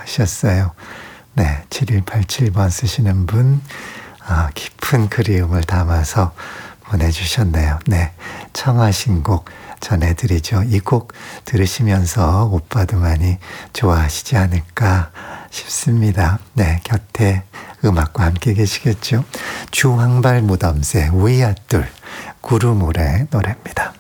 하셨어요. 네, 7187번 쓰시는 분, 깊은 그리움을 담아서 보내주셨네요. 네, 청하신 곡 전해드리죠. 이 곡 들으시면서 오빠도 많이 좋아하시지 않을까 싶습니다. 네, 곁에 음악과 함께 계시겠죠. 주황발 무덤새 위아둘 구름울의 노래입니다.